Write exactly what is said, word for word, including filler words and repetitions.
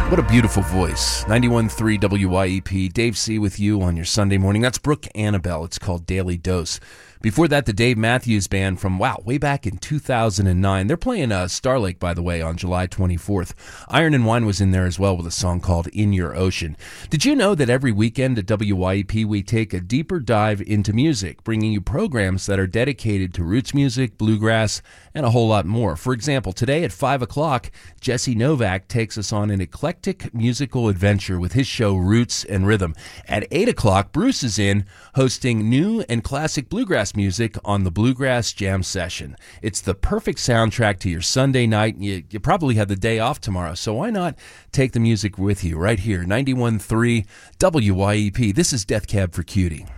What a beautiful voice. ninety-one point three W Y E P. Dave C. with you on your Sunday morning. That's Brooke Annabelle. It's called Daily Dose. Before that, the Dave Matthews Band from, wow, way back in two thousand nine. They're playing uh, Star Lake, by the way, on July twenty-fourth. Iron and Wine was in there as well with a song called In Your Ocean. Did you know that every weekend at W Y E P we take a deeper dive into music, bringing you programs that are dedicated to roots music, bluegrass, and a whole lot more? For example, today at five o'clock, Jesse Novak takes us on an eclectic musical adventure with his show Roots and Rhythm. At eight o'clock, Bruce is in hosting new and classic bluegrass music on the Bluegrass Jam Session. It's the perfect soundtrack to your Sunday night. You, you probably have the day off tomorrow, so why not take the music with you right here, ninety-one point three W Y E P. This is Death Cab for Cutie.